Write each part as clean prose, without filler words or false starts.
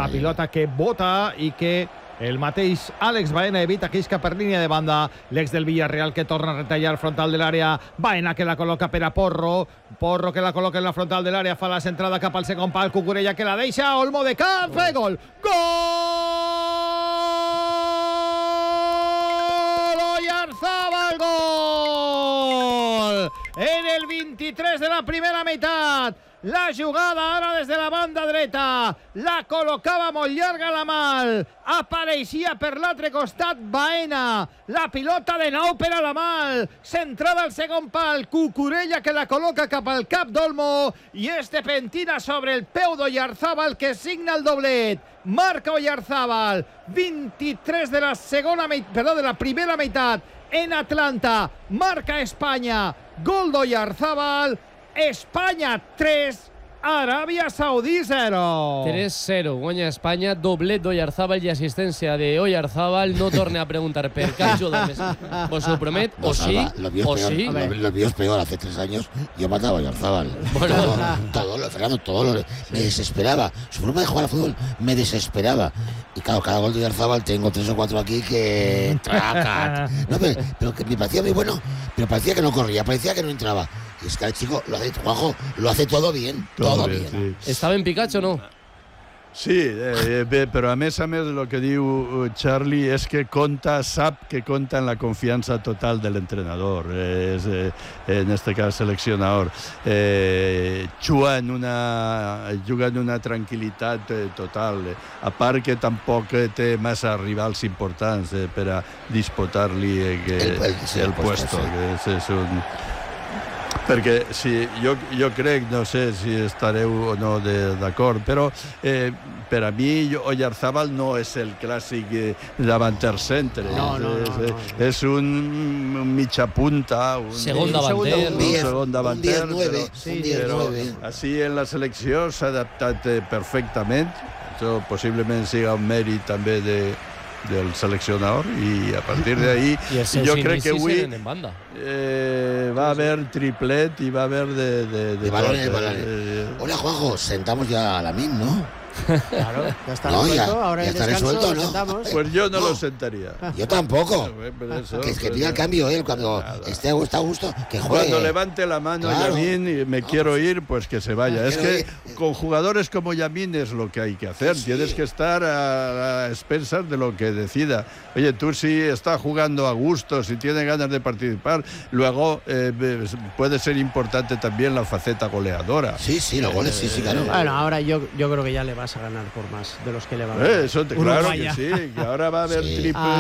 la pilota que bota i que el mateix Àlex Baena evita que isca per línia de banda. L'ex del Villarreal que torna a retallar frontal de l'àrea. Baena que la col·loca per a Porro. Porro que la col·loca en la frontal de l'àrea. Fa la centrada cap al segon pal. Cucurella que la deixa. Olmo de cap. Fe gol. Gol! Oyarzabal, gol! En el 23 de la primera meitat. La jugada ara des de la banda dreta, la col·locava molt llarga la Mal, apareixia per l'altre costat Baena, la pilota de nou per a la Mal, centrada al segon pal, Cucurella que la col·loca cap al cap d'Olmo i este pentina sobre el peu d'Oyarzabal que signa el doblet. Marca Oyarzabal, 23 de la de la primera meitat en Atlanta, marca Espanya, gol d'Oyarzabal. Espanya 3, Aràbia Saudí 0. 3-0, guanya Espanya, doblet d'Oyarzabal i assistència d'Oyarzabal. No torne a preguntar per qué ayuda més. Os lo promet, o sí, o sí. Lo mío es peor, hace 3 años yo mataba a Oyarzabal. Bueno. Todo, me desesperaba. Su forma de jugar al fútbol me desesperaba. Y claro, cada gol de Oyarzabal tengo 3 o 4 aquí que... No, pero que me parecía muy bueno, pero parecía que no corría, parecía que no entraba. Y es que el chico, Juanjo, lo hace todo bien. Todo bien. Sí. ¿Estaba en Pikachu o no? Sí, però a més el que diu Charlie és que sap que compta en la confiança total de l'entrenador, en este cas seleccionador. Juga en una tranquil·litat total, a part que tampoc té massa rivals importants per a disputar-li el puesto. És un... Perquè jo crec, no sé si estareu o no d'acord, però per a mi Oyarzabal no és el clàssic davanter centre. No. És un mitja punta, un segon davanter, però així en la selecció s'ha adaptat perfectament. Això possiblement siga un mèrit també del seleccionador y a partir de ahí yo creo que avui va a haber triplet y va a haber de balones. Hola Juanjo, sentamos ya a Lamine, ¿no? Claro, ya está resuelto. Ahora ya el está resuelto, ¿no? Sentamos. Pues yo no lo sentaría. Yo tampoco. Que pida el cambio él cuando esté a gusto, que juegue. Cuando levante la mano Yamin y me quiero ir, pues que se vaya. Es que con jugadores como Yamin es lo que hay que hacer. Sí. Tienes que estar a expensas de lo que decida. Oye, tú si estás jugando a gusto, si tienes ganas de participar, luego puede ser importante también la faceta goleadora. Sí, los goles, sí, claro. Bueno, ahora yo creo que ya le vas a ganar por más de los que le van a ganar. Eso, claro que sí, que ahora va a haber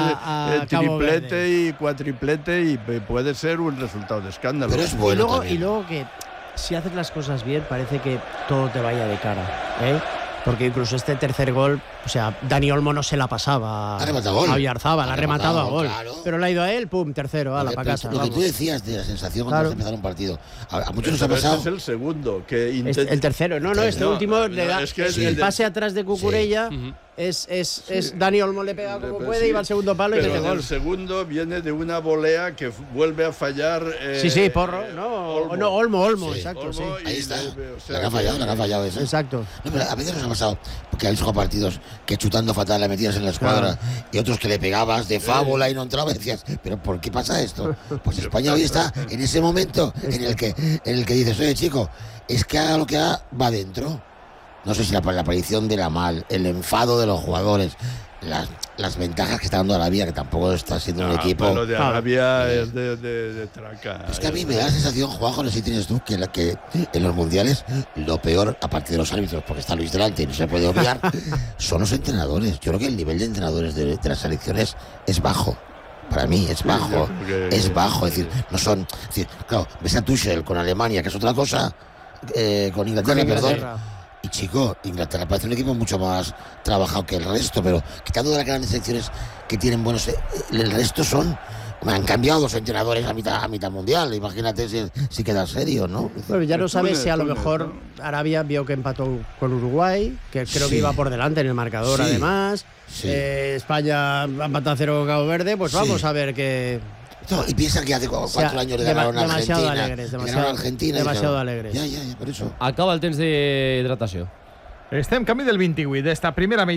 triplete y cuatriplete y puede ser un resultado de escándalo. Pero es bueno y luego que si haces las cosas bien parece que todo te vaya de cara, ¿eh? Porque incluso este tercer gol, o sea, Dani Olmo no se la pasaba a Oyarzabal, ha rematado a gol. Claro. Pero le ha ido a él, pum, tercero, ala, para casa. Lo que tú decías de la sensación cuando empezar un partido, a muchos nos ha pasado. Ese es el segundo. El tercero, este último le da. Es que el pase atrás de Cucurella. Es Dani Olmo le pega como puede y va al segundo palo y mete gol. El segundo viene de una volea que vuelve a fallar. Porro, Olmo, sí. Exacto. Olmo, sí. Ahí está. La que ha fallado eso. Exacto. No, pero a veces nos ha pasado, porque habéis jugado partidos que chutando fatal le metías en la escuadra y otros que le pegabas de fábula y no entraba y decías, ¿pero por qué pasa esto? Pues España hoy está en ese momento en el que dices, oye chico, es que haga lo que haga, va dentro. No sé si la aparición de la Mal, el enfado de los jugadores, las ventajas que está dando Arabia, que tampoco está siendo un equipo. Lo de Arabia es de traca. Es que a mí me da la sensación, Juanjo, no sé si tienes tú, que en los mundiales lo peor, aparte de los árbitros, porque está Luis delante y no se puede obviar, son los entrenadores. Yo creo que el nivel de entrenadores de las selecciones es bajo. Para mí es bajo. Es bajo. Es decir, no son. Es decir, claro, ves a Tuchel con Alemania, que es otra cosa, con Inglaterra, perdón. Y chico, Inglaterra parece un equipo mucho más trabajado que el resto, pero quitando de las grandes selecciones que tienen buenos, el resto han cambiado los entrenadores a mitad mundial. Imagínate si queda serio, ¿no? Bueno, ya no sabes si a lo mejor Arabia vio que empató con Uruguay, que creo que iba por delante en el marcador además. Sí. España empató a 0 con Cabo Verde, pues vamos a ver qué. No, y piensa que hace 4 años le ganaron a Argentina. Demasiado alegres. Ja, per això. Acaba el temps d'hidratació. Estem camí del 28 d'esta primera meitat.